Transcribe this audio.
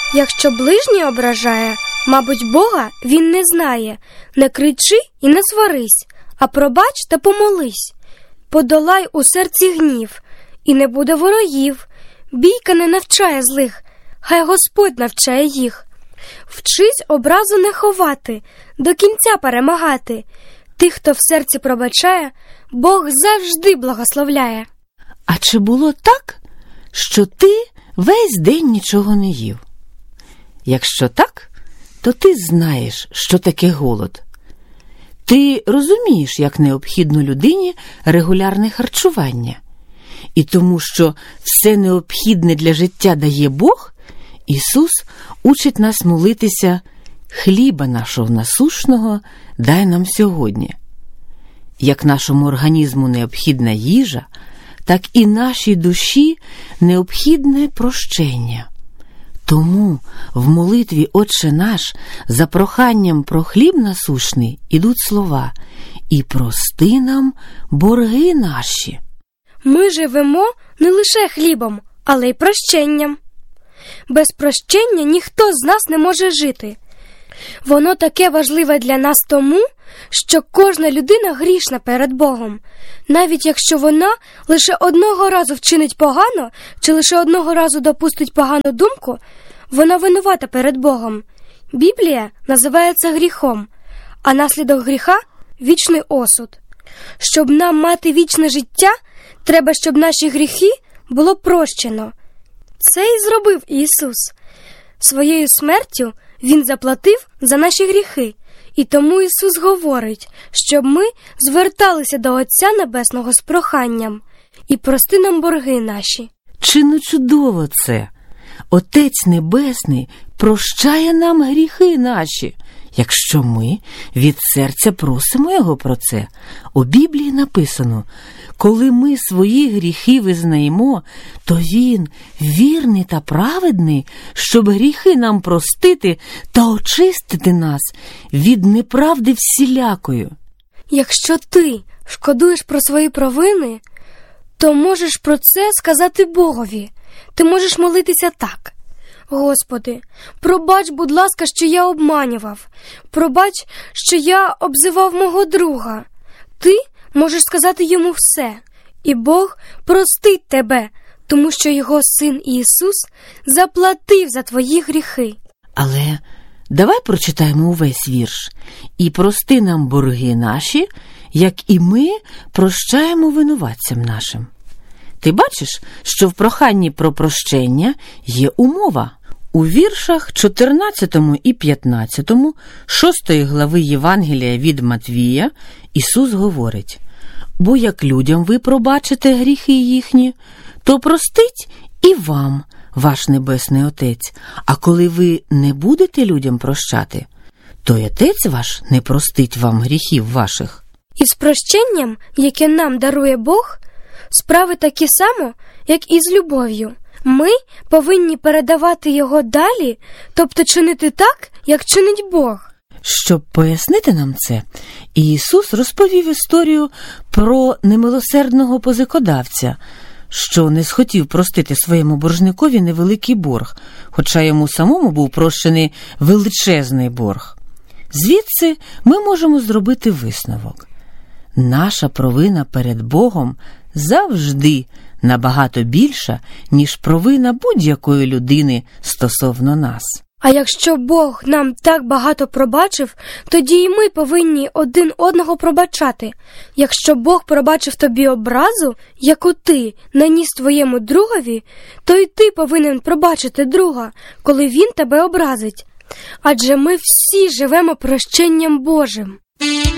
Якщо ближній ображає, мабуть, Бога він не знає. Не кричи і не сварись, а пробач та помолись. Подолай у серці гнів, і не буде ворогів. Бійка не навчає злих, хай Господь навчає їх. Вчись образу не ховати, до кінця перемагати. Тих, хто в серці пробачає, Бог завжди благословляє. А чи було так, що ти весь день нічого не їв? Якщо так, то ти знаєш, що таке голод. Ти розумієш, як необхідно людині регулярне харчування. І тому, що все необхідне для життя дає Бог, Ісус учить нас молитися: «Хліба нашого насущного дай нам сьогодні». Як нашому організму необхідна їжа, так і нашій душі необхідне прощення. Тому в молитві «Отче наш» за проханням про хліб насущний ідуть слова: «І прости нам борги наші». Ми живемо не лише хлібом, але й прощенням. Без прощення ніхто з нас не може жити. Воно таке важливе для нас тому, що кожна людина грішна перед Богом. Навіть якщо вона лише одного разу вчинить погано, чи лише одного разу допустить погану думку, вона винувата перед Богом. Біблія називає це гріхом, а наслідок гріха – вічний осуд. Щоб нам мати вічне життя, треба, щоб наші гріхи було прощено. Це і зробив Ісус. Своєю смертю Він заплатив за наші гріхи. І тому Ісус говорить, щоб ми зверталися до Отця Небесного з проханням: «І прости нам борги наші». Чи не чудово це? Отець Небесний прощає нам гріхи наші, якщо ми від серця просимо Його про це. У Біблії написано: коли ми свої гріхи визнаємо, то Він вірний та праведний, щоб гріхи нам простити та очистити нас від неправди всілякої. Якщо ти шкодуєш про свої провини, то можеш про це сказати Богові. Ти можеш молитися так: «Господи, пробач, будь ласка, що я обманював. Пробач, що я обзивав мого друга». Ти можеш сказати йому все, і Бог простить тебе, тому що його Син Ісус заплатив за твої гріхи. Але давай прочитаємо увесь вірш. «І прости нам борги наші, як і ми прощаємо винуватцям нашим». Ти бачиш, що в проханні про прощення є умова. У віршах 14 і 15 6 глави Євангелія від Матвія Ісус говорить: «Бо як людям ви пробачите гріхи їхні, то простить і вам ваш Небесний Отець. А коли ви не будете людям прощати, то й Отець ваш не простить вам гріхів ваших». І з прощенням, яке нам дарує Бог, справи такі само, як і з любов'ю. Ми повинні передавати його далі, тобто чинити так, як чинить Бог. Щоб пояснити нам це, Ісус розповів історію про немилосердного позикодавця, що не схотів простити своєму боржникові невеликий борг, хоча йому самому був прощений величезний борг. Звідси ми можемо зробити висновок: наша провина перед Богом завжди набагато більша, ніж провина будь-якої людини стосовно нас. А якщо Бог нам так багато пробачив, тоді і ми повинні один одного пробачати. Якщо Бог пробачив тобі образу, яку ти наніс твоєму другові, то й ти повинен пробачити друга, коли він тебе образить. Адже ми всі живемо прощенням Божим.